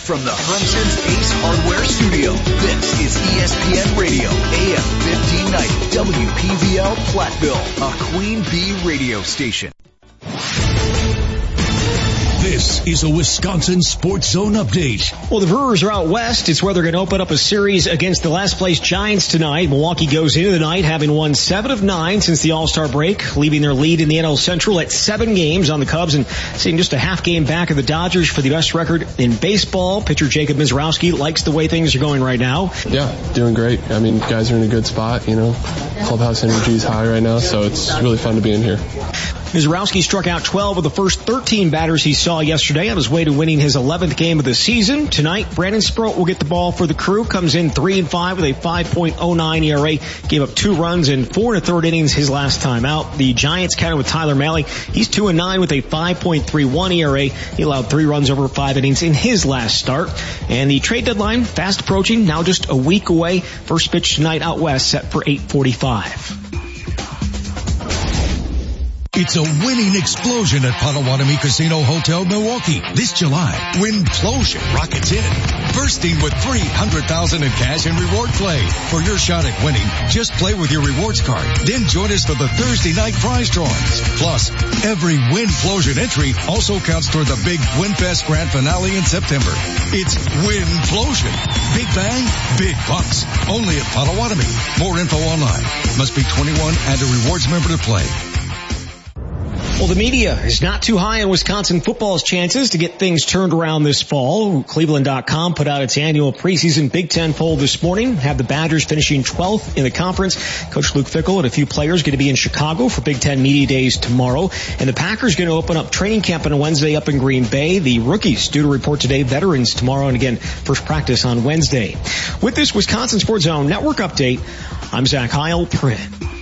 from the Hermson's Ace Hardware Studio, this is ESPN Radio, AM 1590, WPVL Platteville, a Queen Bee radio station. This is a Wisconsin Sports Zone update. Well, the Brewers are out west. It's where they're going to open up a series against the last place Giants tonight. Milwaukee goes into the night having won 7 of 9 since the All-Star break, leaving their lead in the NL Central at 7 games on the Cubs and sitting just a half game back of the Dodgers for the best record in baseball. Pitcher Jacob Mizrowski likes the way things are going right now. Yeah, doing great. I mean, guys are in a good spot, Clubhouse energy is high right now, so it's really fun to be in here. Mizrowski struck out 12 of the first 13 batters he saw yesterday on his way to winning his 11th game of the season. Tonight, Brandon Sproat will get the ball for the Crew. Comes in 3-5 with a 5.09 ERA. Gave up 2 runs in 4 1/3 innings his last time out. The Giants counted with Tyler Mahle. He's 2-9 with a 5.31 ERA. He allowed 3 runs over 5 innings in his last start. And the trade deadline fast approaching, now just a week away. First pitch tonight out west set for 8:45. It's a winning explosion at Potawatomi Casino Hotel Milwaukee. This July, Winplosion rockets in, bursting with $300,000 in cash and reward play. For your shot at winning, just play with your rewards card. Then join us for the Thursday night prize drawings. Plus, every Winplosion entry also counts toward the big WinFest Grand Finale in September. It's Winplosion. Big bang, big bucks. Only at Potawatomi. More info online. Must be 21 and a rewards member to play. Well, the media is not too high on Wisconsin football's chances to get things turned around this fall. Cleveland.com put out its annual preseason Big Ten poll this morning. Have the Badgers finishing 12th in the conference. Coach Luke Fickell and a few players going to be in Chicago for Big Ten Media Days tomorrow. And the Packers going to open up training camp on Wednesday up in Green Bay. The rookies due to report today, veterans tomorrow, and again, first practice on Wednesday. With this Wisconsin Sports Zone Network update, I'm Zach Heil. Print.